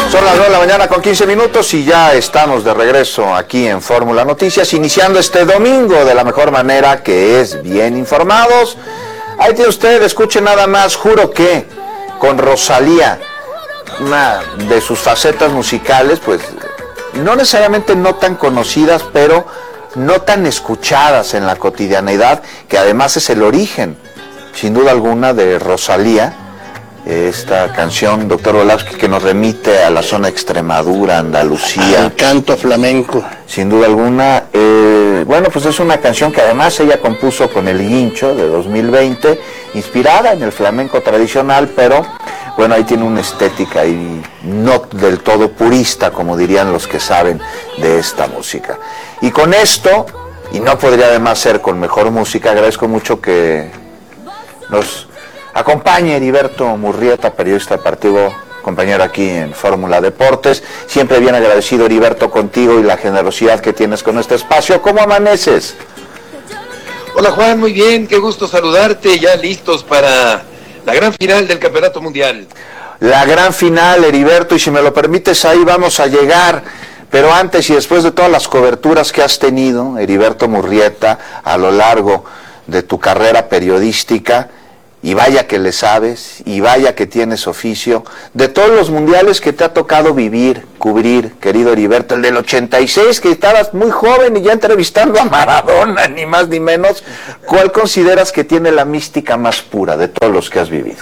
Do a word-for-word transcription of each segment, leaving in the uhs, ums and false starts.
Son las nueve de la mañana con quince minutos y ya estamos de regreso aquí en Fórmula Noticias, iniciando este domingo de la mejor manera, que es bien informados. Ahí tiene usted, escuche nada más, juro que con Rosalía, una de sus facetas musicales, pues no necesariamente no tan conocidas, pero no tan escuchadas en la cotidianeidad, que además es el origen, sin duda alguna, de Rosalía. Esta canción, doctor Volásquez, que nos remite a la zona de Extremadura, Andalucía. Al canto flamenco. Sin duda alguna. Eh, bueno, pues es una canción que además ella compuso con el Guincho de dos mil veinte, inspirada en el flamenco tradicional, pero bueno, ahí tiene una estética y no del todo purista, como dirían los que saben de esta música. Y con esto, y no podría además ser con mejor música, agradezco mucho que nos acompañe Heriberto Murrieta, periodista deportivo, compañero aquí en Fórmula Deportes. Siempre bien agradecido, Heriberto, contigo y la generosidad que tienes con este espacio. ¿Cómo amaneces? Hola Juan, muy bien, qué gusto saludarte, ya listos para la gran final del Campeonato Mundial. La gran final, Heriberto, y si me lo permites, ahí vamos a llegar. Pero antes y después de todas las coberturas que has tenido, Heriberto Murrieta, a lo largo de tu carrera periodística, y vaya que le sabes, y vaya que tienes oficio, de todos los mundiales que te ha tocado vivir, cubrir, querido Heriberto, el del ochenta y seis, que estabas muy joven y ya entrevistando a Maradona, ni más ni menos, ¿cuál consideras que tiene la mística más pura de todos los que has vivido?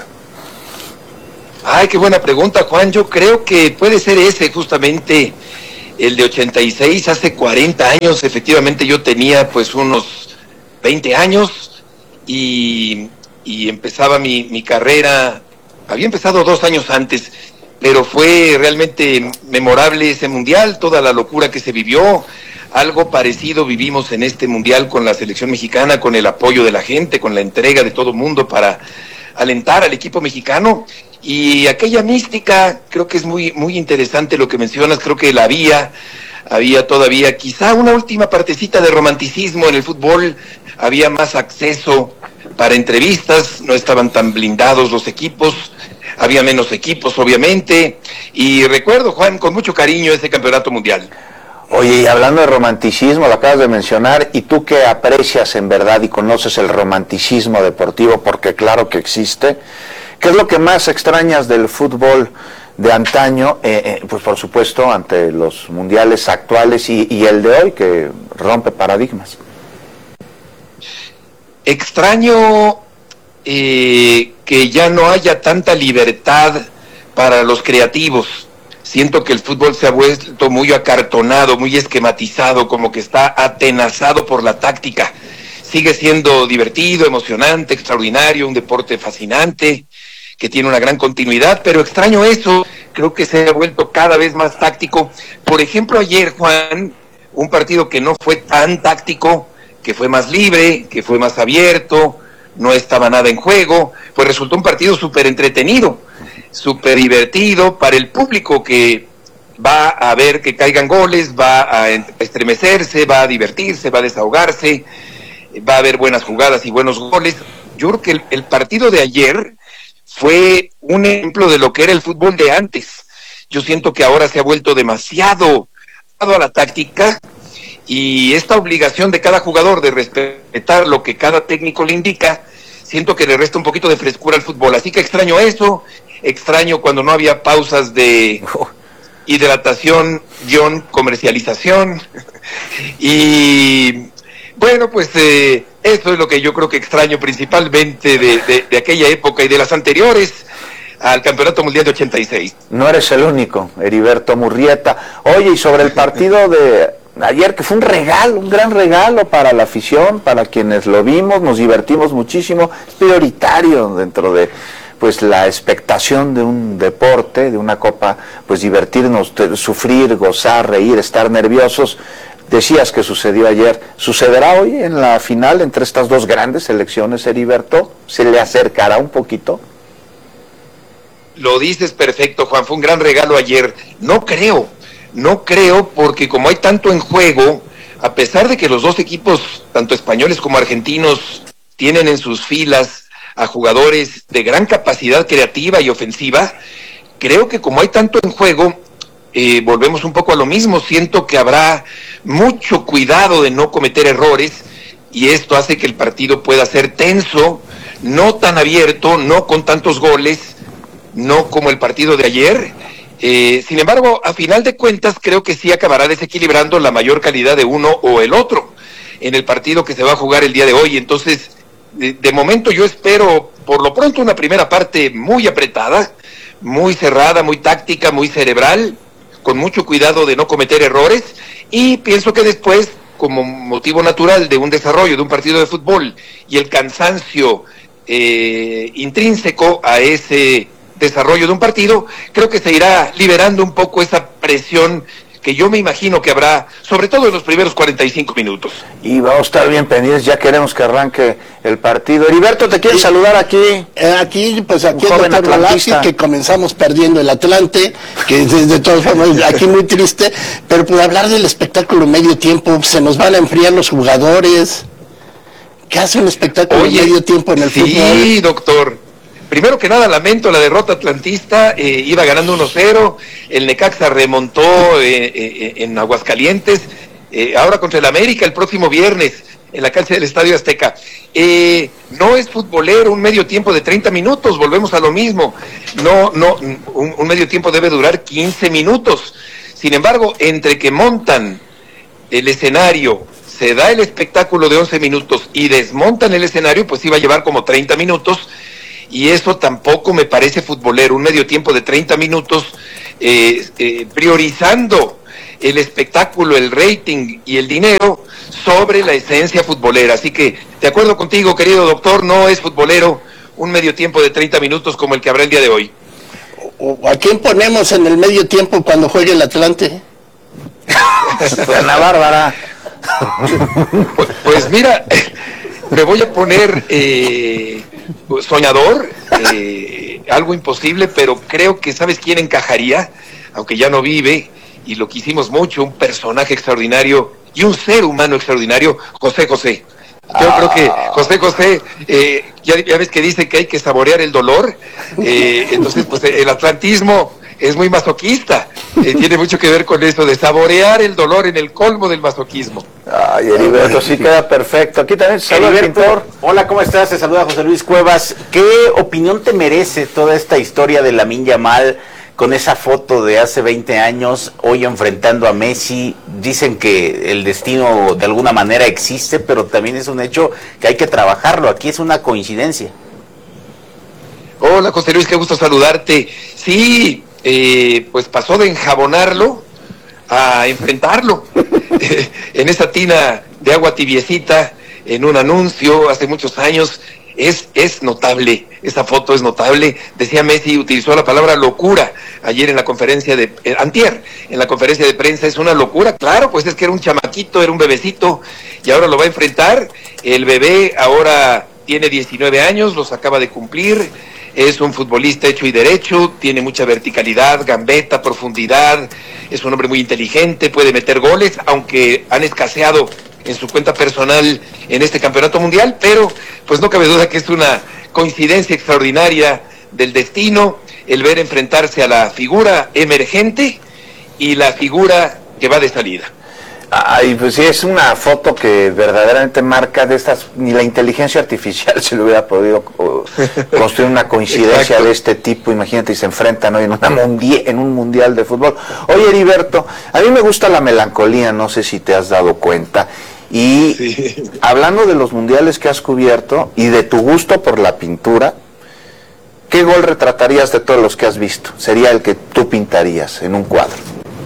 Ay, qué buena pregunta, Juan. Yo creo que puede ser ese, justamente, el de ochenta y seis, hace cuarenta años. Efectivamente yo tenía pues unos veinte años y... y empezaba mi, mi carrera, había empezado dos años antes, pero fue realmente memorable ese mundial, toda la locura que se vivió. Algo parecido vivimos en este mundial con la selección mexicana, con el apoyo de la gente, con la entrega de todo el mundo para alentar al equipo mexicano, y aquella mística, creo que es muy, muy interesante lo que mencionas. Creo que la había, había todavía quizá una última partecita de romanticismo en el fútbol, había más acceso para entrevistas, no estaban tan blindados los equipos, había menos equipos obviamente, y recuerdo, Juan, con mucho cariño ese campeonato mundial. Oye, y hablando de romanticismo, lo acabas de mencionar, y tú que aprecias en verdad y conoces el romanticismo deportivo, porque claro que existe, ¿qué es lo que más extrañas del fútbol de antaño? Eh, eh, pues por supuesto ante los mundiales actuales y, y el de hoy, que rompe paradigmas. Extraño eh, que ya no haya tanta libertad para los creativos. Siento que el fútbol se ha vuelto muy acartonado, muy esquematizado, como que está atenazado por la táctica. Sigue siendo divertido, emocionante, extraordinario, un deporte fascinante, que tiene una gran continuidad, pero extraño eso. Creo que se ha vuelto cada vez más táctico. Por ejemplo, ayer, Juan, un partido que no fue tan táctico, que fue más libre, que fue más abierto, no estaba nada en juego, pues resultó un partido súper entretenido, súper divertido para el público que va a ver que caigan goles, va a estremecerse, va a divertirse, va a desahogarse, va a haber buenas jugadas y buenos goles. Yo creo que el, el partido de ayer fue un ejemplo de lo que era el fútbol de antes. Yo siento que ahora se ha vuelto demasiado a la táctica, y esta obligación de cada jugador de respetar lo que cada técnico le indica, siento que le resta un poquito de frescura al fútbol. Así que extraño eso, extraño cuando no había pausas de hidratación, guión, comercialización. Y bueno, pues eh, eso es lo que yo creo que extraño principalmente de, de, de aquella época y de las anteriores al Campeonato Mundial de ochenta y seis. No eres el único, Heriberto Murrieta. Oye, y sobre el partido de ayer, que fue un regalo, un gran regalo para la afición, para quienes lo vimos, nos divertimos muchísimo, es prioritario dentro de pues la expectación de un deporte, de una copa, pues divertirnos, sufrir, gozar, reír, estar nerviosos. Decías que sucedió ayer, ¿sucederá hoy en la final entre estas dos grandes selecciones, Heriberto? ¿Se le acercará un poquito? Lo dices perfecto, Juan, fue un gran regalo ayer. No creo, no creo, porque como hay tanto en juego, a pesar de que los dos equipos, tanto españoles como argentinos, tienen en sus filas a jugadores de gran capacidad creativa y ofensiva, creo que como hay tanto en juego, eh, volvemos un poco a lo mismo. Siento que habrá mucho cuidado de no cometer errores y esto hace que el partido pueda ser tenso, no tan abierto, no con tantos goles, no como el partido de ayer. Eh, sin embargo, a final de cuentas, creo que sí acabará desequilibrando la mayor calidad de uno o el otro en el partido que se va a jugar el día de hoy. Entonces, de, de momento yo espero, por lo pronto, una primera parte muy apretada, muy cerrada, muy táctica, muy cerebral, con mucho cuidado de no cometer errores, y pienso que después, como motivo natural de un desarrollo de un partido de fútbol y el cansancio eh, intrínseco a ese desarrollo de un partido, creo que se irá liberando un poco esa presión que yo me imagino que habrá, sobre todo en los primeros cuarenta y cinco minutos. Y vamos a estar bien pendientes, ya queremos que arranque el partido. Heriberto, te quiero sí. saludar aquí. Eh, aquí, pues aquí el doctor Velázquez, que comenzamos perdiendo el Atlante, que es de todas formas aquí muy triste, pero pues hablar del espectáculo medio tiempo, se nos van a enfriar los jugadores. ¿Qué hace un espectáculo Oye, medio tiempo en el sí, fútbol? Sí, doctor. Primero que nada, lamento la derrota atlantista, eh, iba ganando uno cero, el Necaxa remontó eh, eh, en Aguascalientes, eh, ahora contra el América el próximo viernes, en la cancha del Estadio Azteca. Eh, no es futbolero un medio tiempo de treinta minutos, volvemos a lo mismo, no, no, un, un medio tiempo debe durar quince minutos, sin embargo, entre que montan el escenario, se da el espectáculo de once minutos y desmontan el escenario, pues iba a llevar como treinta minutos, y eso tampoco me parece futbolero, un medio tiempo de treinta minutos, eh, eh, priorizando el espectáculo, el rating y el dinero sobre la esencia futbolera. Así que, de acuerdo contigo, querido doctor, no es futbolero un medio tiempo de treinta minutos como el que habrá el día de hoy. ¿A quién ponemos en el medio tiempo cuando juegue el Atlante? Ana Bárbara. Pues, pues mira, me voy a poner... Eh, soñador, eh, algo imposible, pero creo que ¿sabes quién encajaría? Aunque ya no vive, y lo quisimos mucho, un personaje extraordinario y un ser humano extraordinario, José José. Yo ah. creo que José José, eh, ya, ya ves que dice que hay que saborear el dolor, eh, entonces pues el atlantismo es muy masoquista, eh, tiene mucho que ver con eso de saborear el dolor en el colmo del masoquismo. Ay, Heriberto, sí queda perfecto. Aquí también se saluda el pintor. Hola, ¿cómo estás? Te saluda José Luis Cuevas. ¿Qué opinión te merece toda esta historia de Lamine Yamal con esa foto de hace veinte años, hoy enfrentando a Messi? Dicen que el destino de alguna manera existe, pero también es un hecho que hay que trabajarlo. Aquí es una coincidencia. Hola, José Luis, qué gusto saludarte. Sí, eh, pues pasó de enjabonarlo a enfrentarlo en esa tina de agua tibiecita, en un anuncio hace muchos años. Es, es notable, esa foto es notable. Decía Messi, utilizó la palabra locura ayer en la conferencia de, eh, antier, en la conferencia de prensa. Es una locura, claro, pues es que era un chamaquito, era un bebecito, y ahora lo va a enfrentar. El bebé ahora tiene diecinueve años, los acaba de cumplir. Es un futbolista hecho y derecho, tiene mucha verticalidad, gambeta, profundidad, es un hombre muy inteligente, puede meter goles, aunque han escaseado en su cuenta personal en este campeonato mundial, pero pues no cabe duda que es una coincidencia extraordinaria del destino el ver enfrentarse a la figura emergente y la figura que va de salida. Ay, pues sí, es una foto que verdaderamente marca de estas, ni la inteligencia artificial se le hubiera podido uh, construir una coincidencia Exacto. de este tipo. Imagínate, y se enfrentan hoy en, una mundi en un mundial de fútbol. Oye, Heriberto, a mí me gusta la melancolía, no sé si te has dado cuenta. Y sí. hablando de los mundiales que has cubierto y de tu gusto por la pintura, ¿qué gol retratarías de todos los que has visto? Sería el que tú pintarías en un cuadro.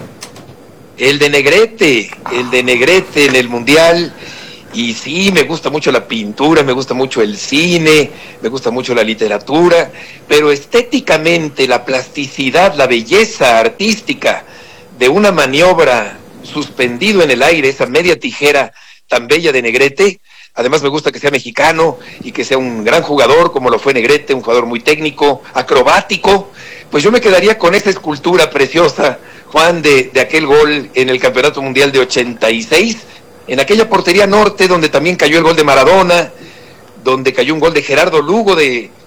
El de Negrete, el de Negrete en el Mundial. Y sí, me gusta mucho la pintura, me gusta mucho el cine, me gusta mucho la literatura, pero estéticamente la plasticidad, la belleza artística de una maniobra suspendido en el aire, esa media tijera tan bella de Negrete. Además me gusta que sea mexicano y que sea un gran jugador como lo fue Negrete, un jugador muy técnico, acrobático. Pues yo me quedaría con esa escultura preciosa, Juan, de, de aquel gol en el Campeonato Mundial de ochenta y seis, en aquella portería norte donde también cayó el gol de Maradona, donde cayó un gol de Gerardo Lugo de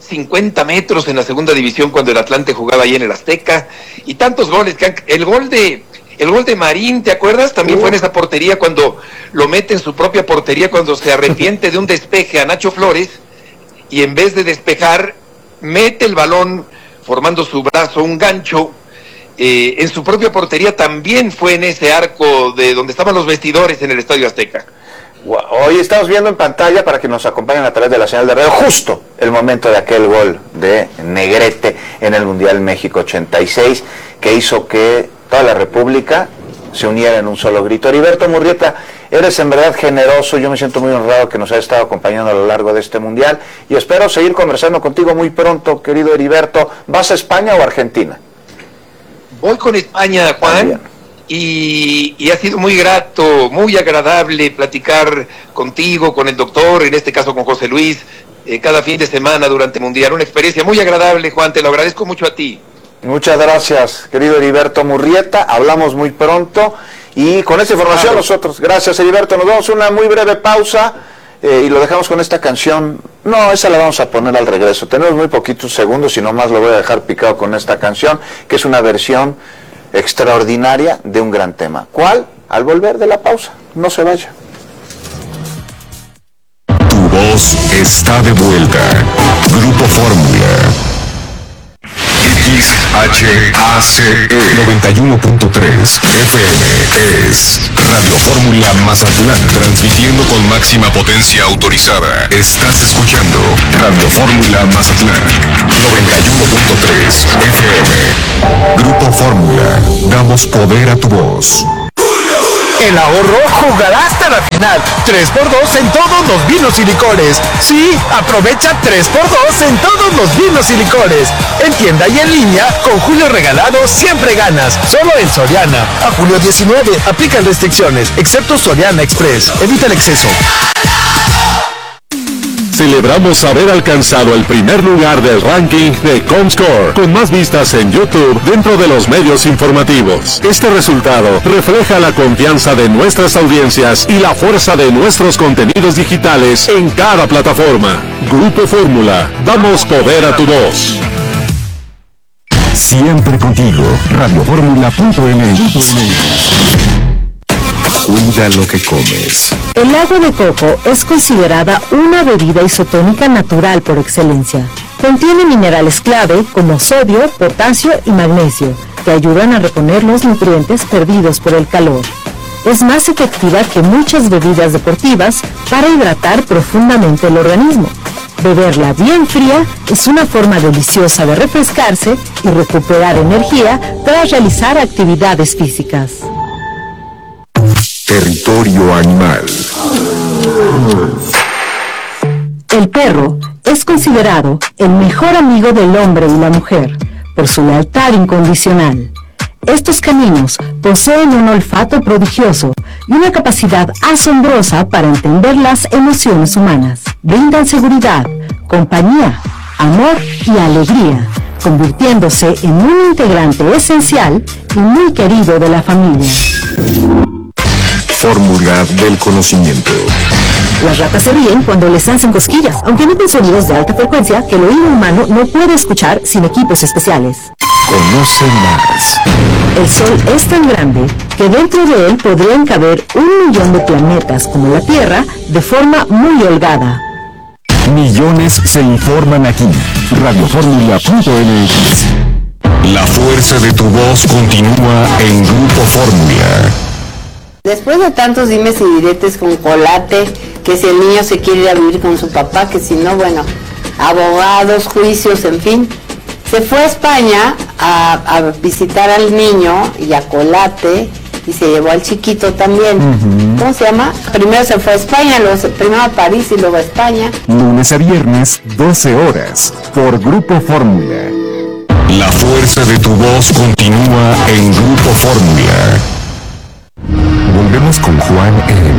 cincuenta metros en la segunda división cuando el Atlante jugaba ahí en el Azteca, y tantos goles, que han, el gol de el gol de Marín, ¿te acuerdas? También uh. fue en esa portería, cuando lo mete en su propia portería, cuando se arrepiente de un despeje a Nacho Flores, y en vez de despejar, mete el balón formando su brazo, un gancho, eh, en su propia portería. También fue en ese arco de donde estaban los vestidores en el Estadio Azteca. Hoy estamos viendo en pantalla, para que nos acompañen a través de la señal de radio, justo el momento de aquel gol de Negrete en el Mundial México ochenta y seis, que hizo que toda la República se uniera en un solo grito. Heriberto Murrieta, eres en verdad generoso, yo me siento muy honrado que nos hayas estado acompañando a lo largo de este Mundial, y espero seguir conversando contigo muy pronto, querido Heriberto. ¿Vas a España o Argentina? Voy con España, Juan. Y, y ha sido muy grato, muy agradable platicar contigo, con el doctor, en este caso con José Luis, eh, cada fin de semana durante el Mundial. Una experiencia muy agradable, Juan, te lo agradezco mucho a ti. Muchas gracias, querido Heriberto Murrieta, hablamos muy pronto, y con esta información claro. nosotros, gracias Heriberto, nos damos una muy breve pausa, eh, y lo dejamos con esta canción. No, esa la vamos a poner al regreso, tenemos muy poquitos segundos y nomás lo voy a dejar picado con esta canción, que es una versión extraordinaria de un gran tema. ¿Cuál? Al volver de la pausa. No se vaya. Tu voz está de vuelta. Grupo Fórmula. X H A C E noventa y uno punto tres F M es Radio Fórmula Mazatlán, transmitiendo con máxima potencia autorizada. Estás escuchando Radio Fórmula Mazatlán noventa y uno punto tres F M. Grupo Fórmula, damos poder a tu voz. El ahorro jugará hasta la final. tres por dos en todos los vinos y licores. Sí, aprovecha tres por dos en todos los vinos y licores. En tienda y en línea, con Julio Regalado siempre ganas. Solo en Soriana. A julio diecinueve, aplican restricciones, excepto Soriana Express. Evita el exceso. Celebramos haber alcanzado el primer lugar del ranking de Comscore, con más vistas en YouTube dentro de los medios informativos. Este resultado refleja la confianza de nuestras audiencias y la fuerza de nuestros contenidos digitales en cada plataforma. Grupo Fórmula, damos poder a tu voz. Siempre contigo, radio fórmula punto m x. Cuida lo que comes. El agua de coco es considerada una bebida isotónica natural por excelencia. Contiene minerales clave como sodio, potasio y magnesio, que ayudan a reponer los nutrientes perdidos por el calor. Es más efectiva que muchas bebidas deportivas para hidratar profundamente el organismo. Beberla bien fría es una forma deliciosa de refrescarse y recuperar energía tras realizar actividades físicas. Territorio animal. El perro es considerado el mejor amigo del hombre y la mujer por su lealtad incondicional. Estos caninos poseen un olfato prodigioso y una capacidad asombrosa para entender las emociones humanas. Brindan seguridad, compañía, amor y alegría, convirtiéndose en un integrante esencial y muy querido de la familia. Fórmula del conocimiento. Las ratas se ríen cuando les hacen cosquillas, aunque emiten sonidos de alta frecuencia que el oído humano no puede escuchar sin equipos especiales. Conoce más. El Sol es tan grande que dentro de él podrían caber un millón de planetas como la Tierra de forma muy holgada. Millones se informan aquí. radio fórmula punto m x. La fuerza de tu voz continúa en Grupo Fórmula. Después de tantos dimes y diretes con Colate, que si el niño se quiere ir a vivir con su papá, que si no, bueno, abogados, juicios, en fin, se fue a España a, a visitar al niño y a Colate, y se llevó al chiquito también. Uh-huh. ¿Cómo se llama? Primero se fue a España, luego se, primero a París y luego a España. Lunes a viernes, doce horas, por Grupo Fórmula. La fuerza de tu voz continúa en Grupo Fórmula. Volvemos con Juan E.